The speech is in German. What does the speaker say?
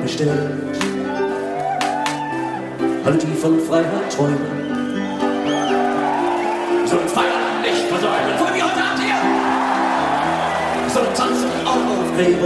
gestellt. Alle, die von Freiheit träumen, sollen feiern, nicht versäumen. Für wie heute Abend hier sollen tanzen auch auf Gräber.